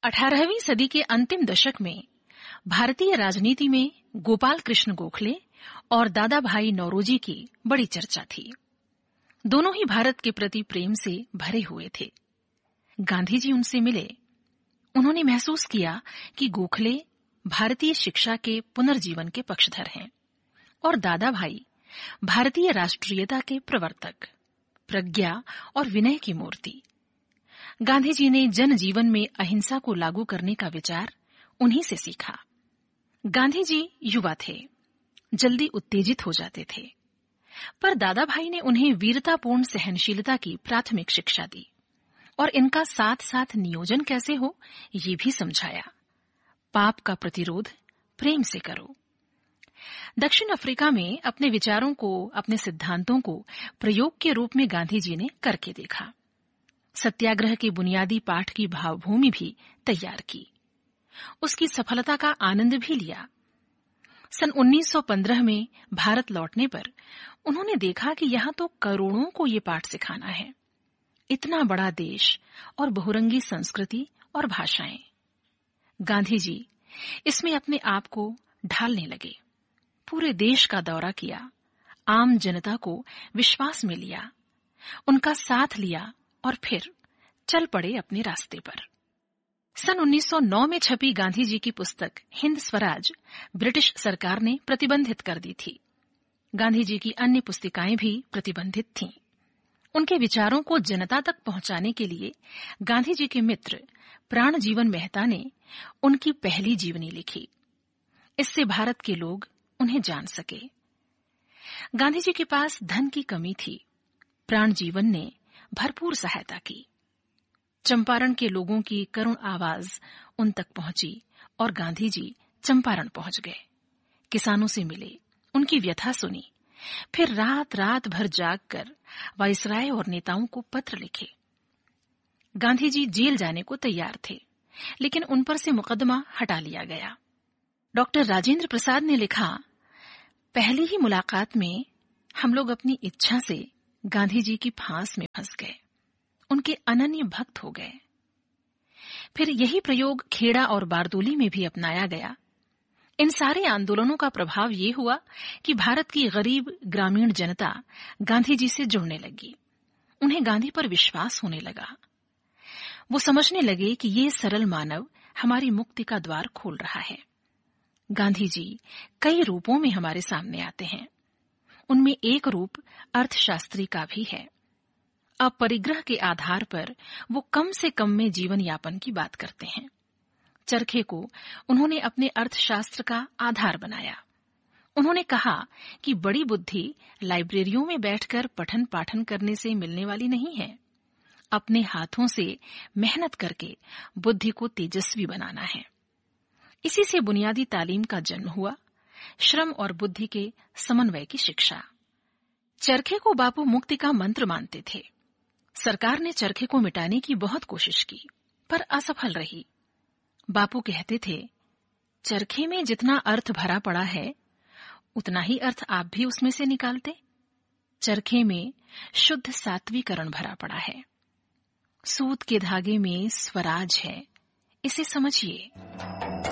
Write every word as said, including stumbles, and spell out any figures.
अठारहवीं सदी के अंतिम दशक में भारतीय राजनीति में गोपाल कृष्ण गोखले और दादा भाई नौरोजी की बड़ी चर्चा थी। दोनों ही भारत के प्रति प्रेम से भरे हुए थे। गांधी जी उनसे मिले। उन्होंने महसूस किया कि गोखले भारतीय शिक्षा के पुनर्जीवन के पक्षधर हैं और दादा भाई भारतीय राष्ट्रीयता के प्रवर्तक, प्रज्ञा और विनय की मूर्ति। गांधी जी ने जनजीवन में अहिंसा को लागू करने का विचार उन्हीं से सीखा। गांधी जी युवा थे, जल्दी उत्तेजित हो जाते थे, पर दादा भाई ने उन्हें वीरतापूर्ण सहनशीलता की प्राथमिक शिक्षा दी और इनका साथ साथ नियोजन कैसे हो ये भी समझाया। पाप का प्रतिरोध प्रेम से करो। दक्षिण अफ्रीका में अपने विचारों को, अपने सिद्धांतों को प्रयोग के रूप में गांधी जी ने करके देखा। सत्याग्रह के बुनियादी पाठ की भावभूमि भी तैयार की। उसकी सफलता का आनंद भी लिया। सन उन्नीस सौ पंद्रह में भारत लौटने पर उन्होंने देखा कि यहाँ तो करोड़ों को ये पाठ सिखाना है। इतना बड़ा देश और बहुरंगी संस्कृति और भाषाएं। गांधी जी इसमें अपने आप को ढालने लगे। पूरे देश का दौरा किया, आम जनता को विश्वास में लिया, उनका साथ लिया और फिर चल पड़े अपने रास्ते पर। सन उन्नीस सौ नौ में छपी गांधी जी की पुस्तक हिंद स्वराज ब्रिटिश सरकार ने प्रतिबंधित कर दी थी। गांधी जी की अन्य पुस्तिकाएं भी प्रतिबंधित थीं। उनके विचारों को जनता तक पहुंचाने के लिए गांधी जी के मित्र प्राणजीवन मेहता ने उनकी पहली जीवनी लिखी। इससे भारत के लोग उन्हें जान सके। गांधी जी के पास धन की कमी थी। प्राणजीवन ने भरपूर सहायता की। चंपारण के लोगों की करुण आवाज उन तक पहुंची और गांधी जी चंपारण पहुंच गए। किसानों से मिले, उनकी व्यथा सुनी, फिर रात रात भर जागकर वायसराय और नेताओं को पत्र लिखे। गांधी जी जेल जाने को तैयार थे, लेकिन उन पर से मुकदमा हटा लिया गया। डॉक्टर राजेंद्र प्रसाद ने लिखा, पहली ही मुलाकात में हम लोग अपनी इच्छा से गांधी जी की फांस में फंस गए, उनके अनन्य भक्त हो गए। फिर यही प्रयोग खेड़ा और बारदोली में भी अपनाया गया। इन सारे आंदोलनों का प्रभाव ये हुआ कि भारत की गरीब ग्रामीण जनता गांधी जी से जुड़ने लगी। उन्हें गांधी पर विश्वास होने लगा। वो समझने लगे कि ये सरल मानव हमारी मुक्ति का द्वार खोल रहा है। गांधी जी कई रूपों में हमारे सामने आते हैं। उनमें एक रूप अर्थशास्त्री का भी है। अब परिग्रह के आधार पर वो कम से कम में जीवन यापन की बात करते हैं। चरखे को उन्होंने अपने अर्थशास्त्र का आधार बनाया। उन्होंने कहा कि बड़ी बुद्धि लाइब्रेरियों में बैठकर पठन पाठन करने से मिलने वाली नहीं है। अपने हाथों से मेहनत करके बुद्धि को तेजस्वी बनाना है। इसी से बुनियादी तालीम का जन्म हुआ, श्रम और बुद्धि के समन्वय की शिक्षा। चरखे को बापू मुक्ति का मंत्र मानते थे। सरकार ने चरखे को मिटाने की बहुत कोशिश की, पर असफल रही। बापू कहते थे, चरखे में जितना अर्थ भरा पड़ा है, उतना ही अर्थ आप भी उसमें से निकालते। चरखे में शुद्ध सात्विकरण भरा पड़ा है। सूत के धागे में स्वराज है, इसे समझिए।